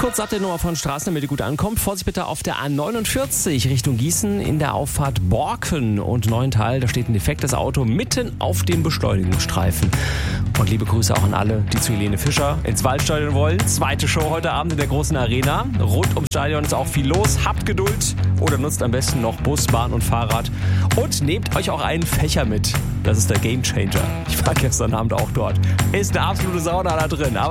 Kurz ab der Nummer von Straßen, damit ihr gut ankommt. Vorsicht bitte auf der A49 Richtung Gießen in der Auffahrt Borken und Neuental. Da steht ein defektes Auto mitten auf dem Beschleunigungsstreifen. Und liebe Grüße auch an alle, die zu Helene Fischer ins Waldstadion wollen. Zweite Show heute Abend in der großen Arena. Rund ums Stadion ist auch viel los. Habt Geduld oder nutzt am besten noch Bus, Bahn und Fahrrad. Und nehmt euch auch einen Fächer mit. Das ist der Gamechanger. Ich war gestern Abend auch dort. Ist eine absolute Sauna da drin. Aber